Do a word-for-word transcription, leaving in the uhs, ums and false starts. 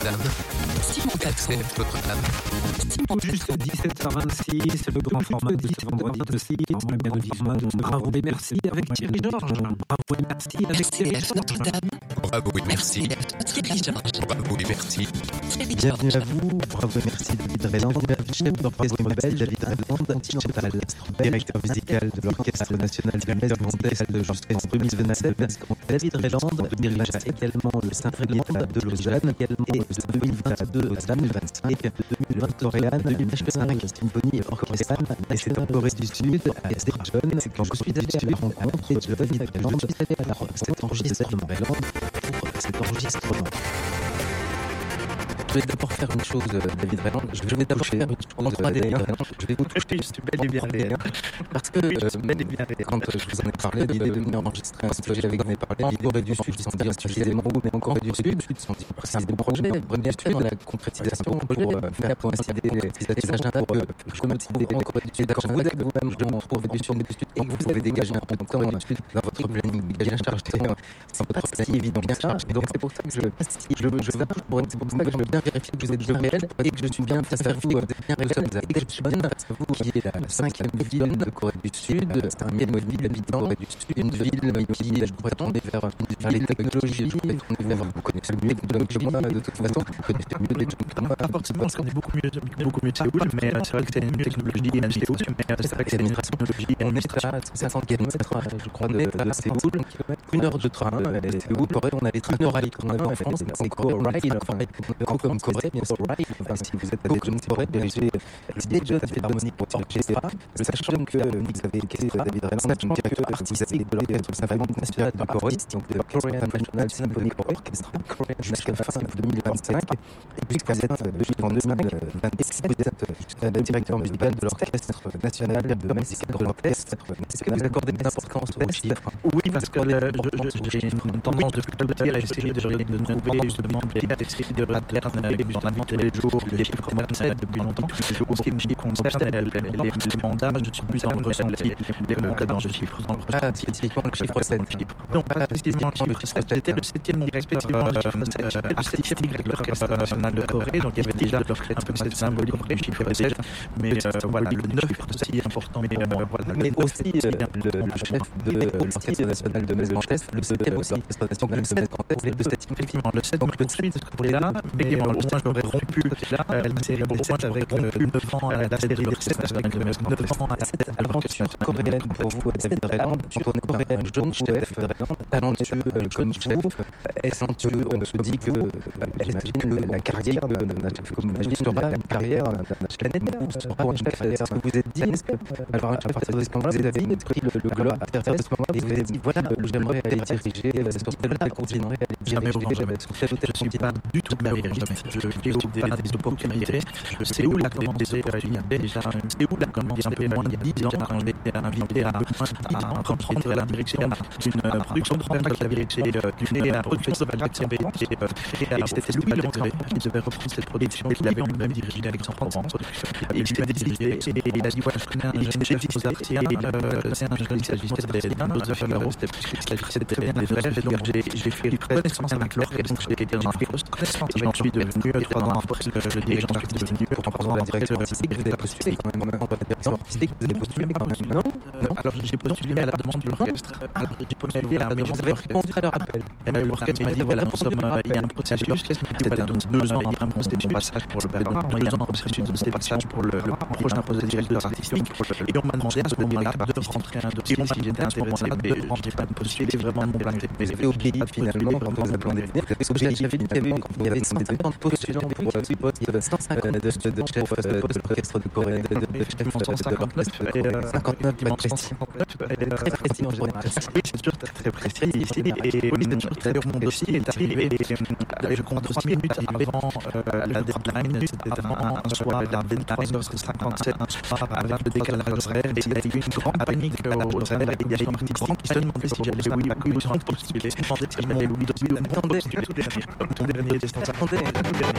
dame. Simon Catson. C'est votre dame. Simon Juste dix-sept heures vingt-six, le grand format de ce vendredi de six, bien le format de Bravo et merci avec Thierry Georges. Bravo et merci avec Thierry Georges. Bravo et merci. Thierry Georges. Bravo et merci. Bienvenue à vous, bravo et merci David Reland, chef d'orchestre rebelle, David Reland, Continental, directeur musical de l'Orchestre National du Metz Grand Est jusqu'en deux mille vingt-sept. David Reland dirigea également le Symphony de Lausanne et deux mille vingt-deux à deux mille vingt-cinq, deux mille vingt Lauréane, deux mille vingt-cinq Symphonie orchestrale, et c'est en Corée du Sud, à Sturgeon, quand je suis allé à la rencontre de David Reland, je suis allé à la cet enregistrement Reland pour cet enregistrement. Je vais d'abord faire une chose, David Reland. Je vais d'abord faire une chose, David Reland. Je vais vous toucher, je suis bel et bien réel. Parce que, euh, quand je vous en ai parlé, l'idée de venir enregistrer un projet avec vous, parlé, les Corée du Sud, ils sont bien suffisamment où, mais en Corée du Sud, ils sont précisément projets, bien sûr, dans la concrétisation pour faire coïncider les agendas pour motiver en Corée du Sud. D'accord, vous êtes vous-même, je m'en trouve du Sud, et vous avez dégagé un peu de temps dans votre planning, dégagé la charge, c'est votre planning évident, bien charge. Et donc, c'est pour ça que je, je, je vous approche pour, c'est pour ça que je veux bien vérifier que vous êtes bien réel et que je suis bien face à vous, vous êtes bien réel et que je suis bien face à vous, qui est la cinquième ville de Corée du Sud, c'est un million de ville habitants de Corée du Sud, une ville qui, je pourrais tourner vers, vers les technologies, je pourrais tourner vers, vous connaissez mieux les technologies que moi, de toute façon, vous connaissez mieux les technologies que moi. Pas forcément, je connais beaucoup mieux, beaucoup mieux Séoul, mais c'est vrai que c'est une technologie, mais c'est vrai que c'est une technologie. On est à cinq cents kilomètres, je crois, de Séoul, une heure de train, et Séoul, Corée, on a les trains Norrail qu'on avait en France, c'est Corée, comme Corée, bien sûr, enfin, si vous êtes des jeunes Corée, dirigé déjà fait Dominique Orchestra, sachant que vous avez été David Reland, directeur artistique de l'Orchestre Symphonique National de Corée, donc de Korean National Symphonic Orchestra, jusqu'à fin deux mille vingt-cinq, et puis vous êtes depuis en deux mille vingt-six, vous êtes le directeur musical de l'Orchestre National de Mexique de l'Orchestre. Est-ce que vous accordez une importance au chiffre? Oui, parce que j'ai une tendance depuis tout à l'heure à essayer de trouver justement d'essayer de pattern dans la vie tous les jours, les chiffres commerciaux depuis longtemps. Pour ce qui me concerne, les mandats, je suis plus en recel les mandats dans le chiffre. Pas spécifiquement le chiffre sept. Non, pas spécifiquement le chiffre sept. J'étais le septième respectivement artistique de l'Orchestre National de Corée, donc il y avait déjà un peu cette symbolique du chiffre sept, mais voilà, le neuf est aussi important. Mais aussi le chef de l'Orchestre National de Metz Grand Est, le septième aussi, donc le sept Grand Est, le septième effectivement, le sept, donc le suite ce côté-là, mais au moins j'aurais rompu la série au moins j'aurais rompu neuf ans à la série de neuf ans à sept. Alors sur Coréenne pour vous, David Reland, quand on est Coréenne, jeune chef, talentueux comme vous, est-ce que on se dit que j'imagine que la carrière, comme j'imagine sur la carrière planétaire, sera un chef, est-ce que vous êtes dit, alors un chef, est-ce que vous avez pris le globe à partir de ce moment et vous avez dit, voilà, j'aimerais aller diriger sur tel continent, aller diriger sur tel ou tel je ne suis pas du tout marié, je fais pas des opportunités. Séoul a commencé il y a déjà Séoul a commencé un peu moins il y a dix ans quand j'ai été invité à reprendre la direction d'une production de Robert qui avait été d'une production de Robert qui avait été et c'était Louis Legrand qui devait reprendre cette production qu'il avait lui-même dirigée avec son Provence. Et il m'a décidé et il a dit voilà je connais un jeune chef aux arts c'est un jeune il s'agissait de Figaro c'était bien des vrais et donc j'ai fait connaissance avec l'orchestre donc j'ai été dans un poste et j'en suis devenu trois ans après le dirigeant devenu pour prendre la direction artistique. Vous avez postulé quand même en direction artistique. Vous avez postulé quand même, non? Non. Alors j'ai postulé à la demande de l'orchestre. Alors j'ai postulé à la demande. Vous avez répondu à leur appel. L'orchestre m'a dit voilà, nous sommes, il y a un processus. L'orchestre m'a dit voilà, donc deux ans vraiment c'était mon passage pour le Berlin. Deux ans en processus, c'était passage pour le prochain poste de directeur artistique. Et on m'a demandé à ce moment-là de rentrer un dossier. Si j'étais à ce moment-là de rentrer pas de postuler vraiment mon plan. Mais j'ai oublié finalement quand on vous a demandé de venir. Parce que j'ai vu qu'il y avait cent cinquante postulants pour ce poste cent cinquante de chef d'orchestre de Corée, de chef cent cinquante-neuf, cinquante-neuf qui est précis. Elle est très précis en général. Oui, c'est toujours très précis ici. Et oui, d'ailleurs, mon dossier est arrivé, je compte trois minutes avant la deadline, c'était un soir à vingt-trois heures cinquante-sept, un soir avec le décalage horaire, et il y a eu une grande panique au sein de la il y a eu une petite grande qui se demandait si j'avais oui, oui, oui, postulé, se demandait si j'avais oui, attendez, attendez, attendez,